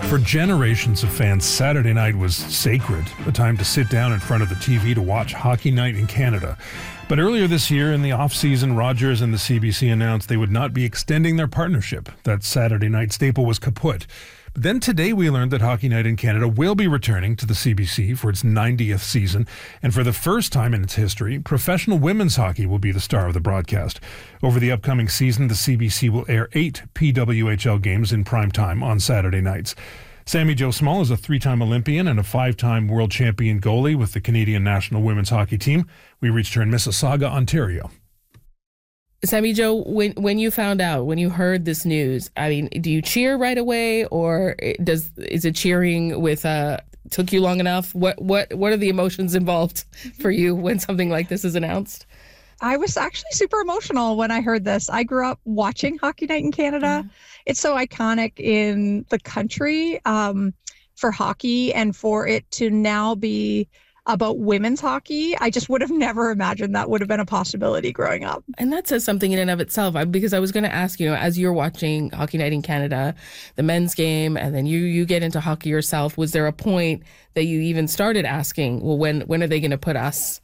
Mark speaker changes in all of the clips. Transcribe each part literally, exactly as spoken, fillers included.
Speaker 1: For generations of fans, Saturday night was sacred, a time to sit down in front of the T V to watch Hockey Night in Canada. But earlier this year, in the off-season, Rogers and the C B C announced they would not be extending their partnership. That Saturday night staple was kaput. But then today we learned that Hockey Night in Canada will be returning to the C B C for its ninetieth season. And for the first time in its history, professional women's hockey will be the star of the broadcast. Over the upcoming season, the C B C will air eight P W H L games in prime time on Saturday nights. Sammy Jo Small is a three-time Olympian and a five-time world champion goalie with the Canadian national women's hockey team. We reached her in Mississauga, Ontario.
Speaker 2: Sammy Jo, when when you found out, when you heard this news, I mean, do you cheer right away, or does is it cheering with uh took you long enough? What what what are the emotions involved for you when something like this is announced?
Speaker 3: I was actually super emotional when I heard this. I grew up watching Hockey Night in Canada. Mm. It's so iconic in the country um, for hockey, and for it to now be about women's hockey, I just would have never imagined that would have been a possibility growing up.
Speaker 2: And that says something in and of itself, because I was going to ask, you know, as you're watching Hockey Night in Canada, the men's game, and then you you get into hockey yourself, was there a point that you even started asking, well, when when are they going to put us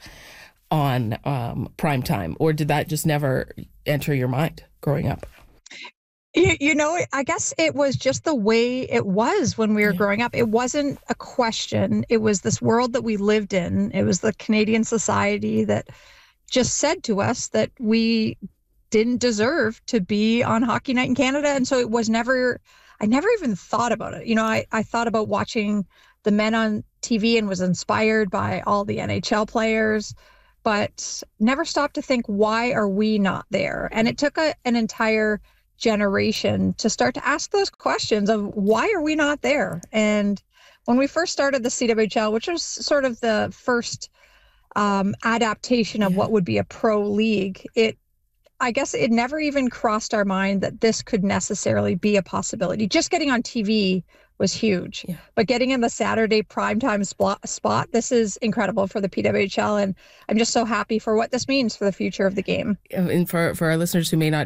Speaker 2: on um, prime time, or did that just never enter your mind growing up?
Speaker 3: You, you know, I guess it was just the way it was when we were yeah. growing up. It wasn't a question. It was this world that we lived in. It was the Canadian society that just said to us that we didn't deserve to be on Hockey Night in Canada. And so it was never, I never even thought about it. You know, I, I thought about watching the men on T V and was inspired by all the N H L players, but never stopped to think, why are we not there? And it took a, an entire generation to start to ask those questions of why are we not there? And when we first started the C W H L, which was sort of the first um, adaptation of yeah. what would be a pro league, it, I guess it never even crossed our mind that this could necessarily be a possibility. Just getting on T V was huge, yeah. but getting in the Saturday primetime spot, spot, this is incredible for the P W H L, and I'm just so happy for what this means for the future of the game.
Speaker 2: And for, for our listeners who may not